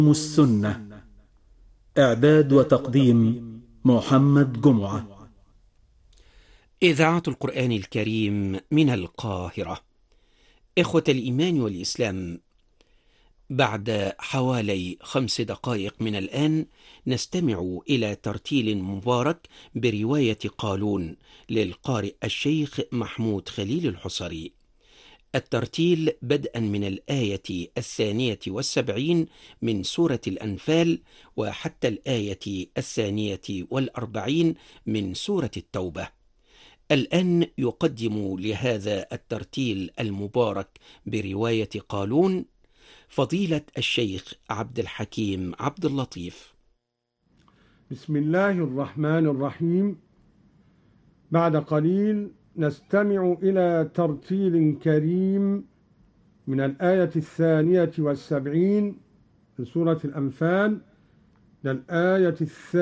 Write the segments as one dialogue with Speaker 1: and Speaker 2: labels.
Speaker 1: السنة. إعداد وتقديم محمد جمعة.
Speaker 2: إذاعة القرآن الكريم من القاهرة. إخوة الإيمان والإسلام، بعد حوالي 5 دقائق من الآن نستمع إلى ترتيل مبارك برواية قالون للقارئ الشيخ محمود خليل الحصري. الترتيل بدءا من الآية 72 من سورة الأنفال وحتى الآية 42 من سورة التوبة. الآن يقدم لهذا الترتيل المبارك برواية قالون فضيلة الشيخ عبد الحكيم عبد اللطيف.
Speaker 3: بسم الله الرحمن الرحيم. بعد قليل نستمع إلى ترتيل كريم من الآية 72 من سورة الأنفال للآية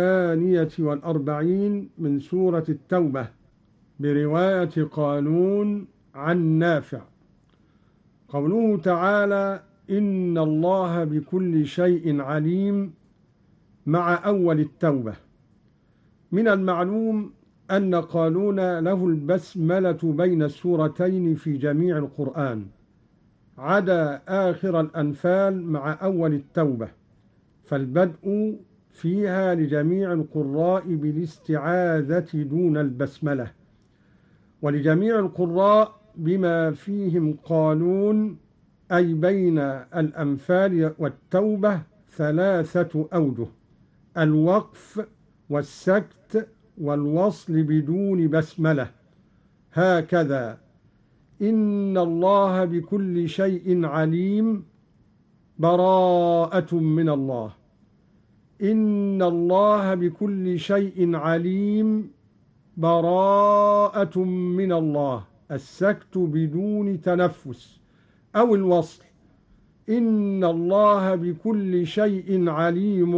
Speaker 3: 42 من سورة التوبة برواية قالون عن نافع. قوله تعالى: إن الله بكل شيء عليم، مع أول التوبة. من المعلوم أن قالون له البسملة بين السورتين في جميع القرآن، عدا آخر الأنفال مع أول التوبة، فالبدء فيها لجميع القراء بالاستعاذة دون البسملة، ولجميع القراء بما فيهم قالون، أي بين الأنفال والتوبة 3 أوجه: الوقف والسكت والوصل بدون بسملة. هكذا: إن الله بكل شيء عليم، براءة من الله. إن الله بكل شيء عليم، براءة من الله، السكت بدون تنفس، أو الوصل: إن الله بكل شيء عليم،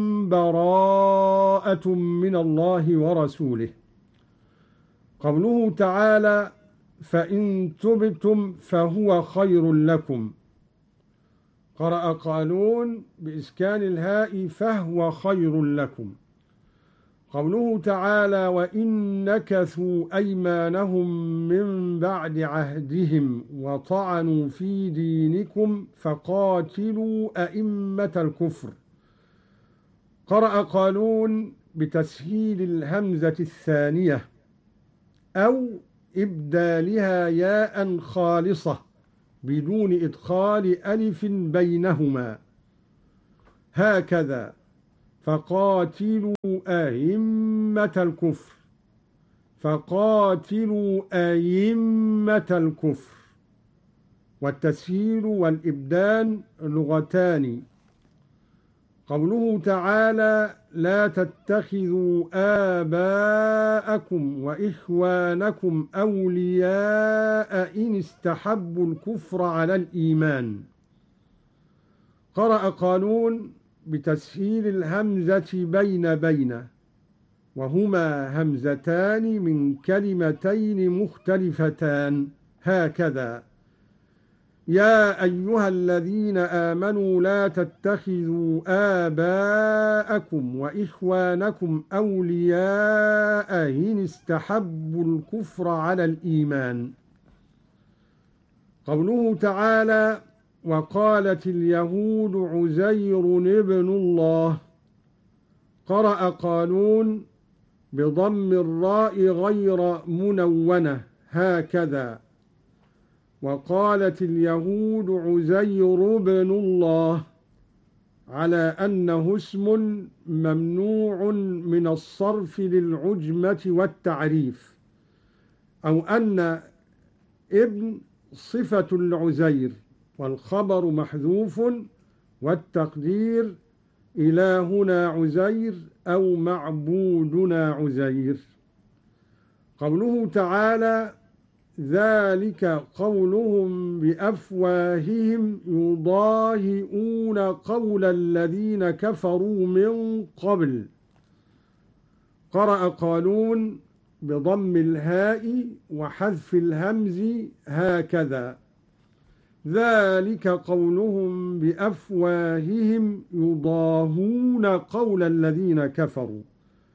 Speaker 3: براءة من الله ورسوله. قوله تعالى: فإن تبتم فهو خير لكم. قرأ قالون بإسكان الهاء فهو خير لكم. قوله تعالى: وإن نكثوا أيمانهم من بعد عهدهم وطعنوا في دينكم فقاتلوا أئمة الكفر. قرأ قالون بتسهيل الهمزة الثانية أو إبدالها ياء خالصة بدون إدخال ألف بينهما. هكذا: فقاتلوا أئمة الكفر، فقاتلوا أئمة الكفر. والتسهيل والإبدال لغتان. قوله تعالى: لا تتخذوا آباءكم وإخوانكم أولياء إن استحبوا الكفر على الإيمان. قرأ قالون بتسهيل الهمزة بين، وهما همزتان من كلمتين مختلفتان. هكذا: يا أيها الذين آمنوا لا تتخذوا آباءكم وإخوانكم أولياء إن استحبوا الكفر على الإيمان. قوله تعالى: وقالت اليهود عزير ابن الله. قرأ قالون بضم الراء غير منونة. هكذا: وقالت اليهود عزير ابن الله، على أنه اسم ممنوع من الصرف للعجمة والتعريف، أو أن ابن صفة العزير والخبر محذوف، والتقدير إلهنا عزير أو معبودنا عزير. قوله تعالى: ذلك قولهم بأفواههم يضاهئون قول الذين كفروا من قبل. قرأ قالون بضم الهاء وحذف الهمز. هكذا: ذلك قولهم بأفواههم يضاهون قول الذين كفروا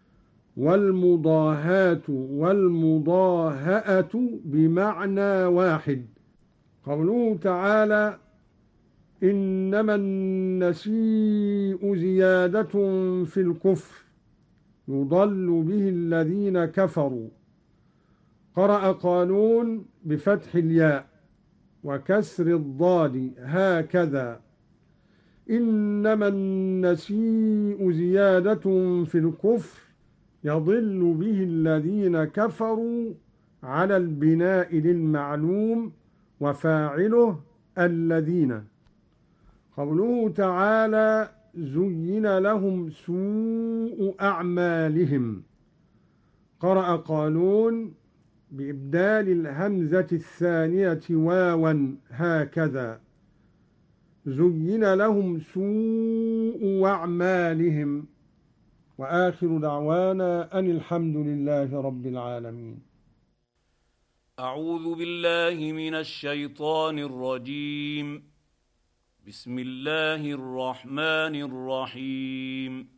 Speaker 3: والمضاهاة والمضاهأة بمعنى واحد. قوله تعالى إنما النسيء زيادة في الكفر يضل به الذين كفروا. قرأ قالون بفتح الياء وكسر الضاد هكذا إنما النسيء زيادة في الكفر يضل به الذين كفروا على البناء للمعلوم وفاعله الذين. قوله تعالى زين لهم سوء أعمالهم. قرأ قالون بإبدال الهمزة الثانية واوا هكذا زين لهم سوء أعمالهم. وآخر دعوانا أن الحمد لله رب العالمين.
Speaker 4: أعوذ بالله من الشيطان الرجيم. بسم الله الرحمن الرحيم.